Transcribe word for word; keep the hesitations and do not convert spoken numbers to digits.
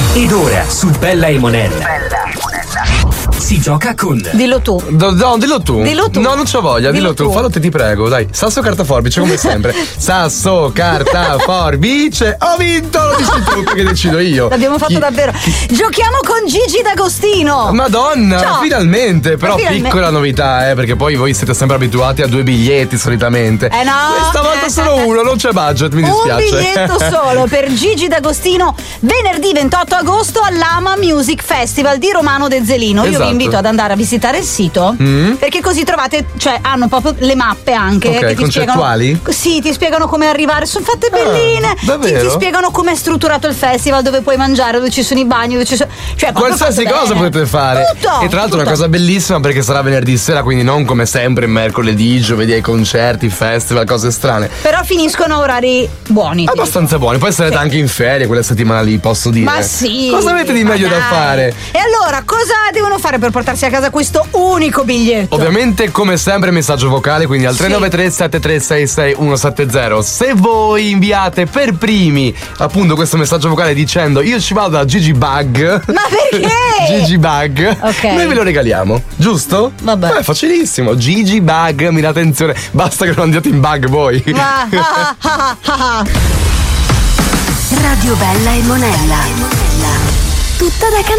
Ed ora su Bella e Monella si gioca con. Dillo tu. No, no, dillo tu. Dillo tu. No, non c'ho voglia, dillo, Dillo tu. tu. Fallo te, ti prego, dai. Sasso, carta, forbice, come sempre. Sasso, carta, forbice. Ho vinto, lo dici tu, perché decido io. L'abbiamo fatto Chi... davvero. Giochiamo con Gigi D'Agostino. Madonna, Ciao. finalmente. Però Finalmente. piccola novità, eh, perché poi voi siete sempre abituati a due biglietti solitamente. Eh no. Questa volta solo uno, non c'è budget, mi dispiace. Un biglietto solo per Gigi D'Agostino venerdì ventotto agosto all'Ama Music Festival di Romano de Zelino. Io Esatto. vi invito ad andare a visitare il sito, Mm. perché così trovate, cioè hanno proprio le mappe anche Ok, che ti concettuali? spiegano. Sì, ti spiegano come arrivare, sono fatte belline. ti, davvero? ti spiegano come è strutturato il festival, dove puoi mangiare, dove ci sono i bagni, dove ci sono. Cioè, proprio Qualsiasi fatto cosa bene. potete fare. Tutto, e tra l'altro tutto. una cosa bellissima, perché sarà venerdì sera, quindi non come sempre mercoledì, giovedì ai concerti, festival, cose strane. Però finiscono a orari buoni. ti Abbastanza buoni. Poi sarete Sì. anche in ferie quella settimana lì, posso dire. Ma sì. Cosa avete di ma meglio da dai. fare? E allora, cosa devono fare per portarsi a casa questo unico biglietto? Ovviamente, come sempre, messaggio vocale, quindi al Sì. tre nove tre sette tre sei sei uno sette zero. Se voi inviate per primi appunto questo messaggio vocale dicendo io ci vado da Gigi Bug. Ma perché? Gigi Bug. Ok. Noi ve lo regaliamo, giusto? Vabbè. È facilissimo. Gigi Bug, mi date attenzione. Basta che non andiate in bug voi. Ma- ah, ah, ah, ah. Radio Bella e Monella. Tutta da cantare.